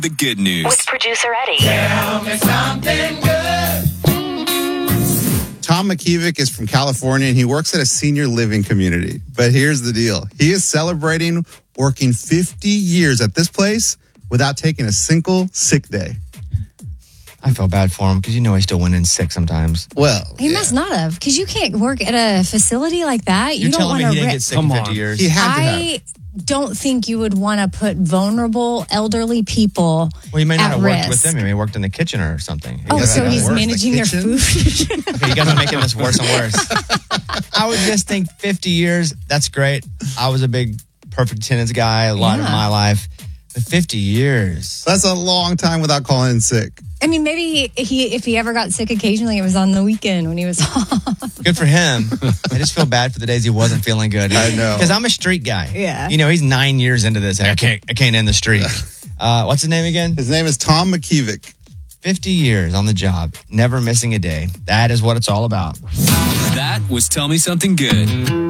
the good news. With producer Eddie. Tell me something good. Tom McKevick is from California, and he works at a senior living community. But here's the deal. He is celebrating working 50 years at this place without taking a single sick day. I feel bad for him because he still went in sick sometimes. Well, he must not have, because you can't work at a facility like that. You're don't telling want me he to didn't get sick in 50 years? He had to have. I don't think you would want to put vulnerable elderly people Well, he may not at have worked with risk. them. He may have worked in the kitchen or something. So he's worse, managing the their kitchen? food. Okay, you guys are making this worse and worse. I would just think 50 years, that's great. I was a big perfect attendance guy a lot of my life. But 50 years. That's a long time without calling in sick. I mean, maybe if he ever got sick occasionally, it was on the weekend when he was off. Good for him. I just feel bad for the days he wasn't feeling good. I know. Because I'm a street guy. Yeah. He's 9 years into this. I can't end the street. What's his name again? His name is Tom McKevick. 50 years on the job, never missing a day. That is what it's all about. That was Tell Me Something Good.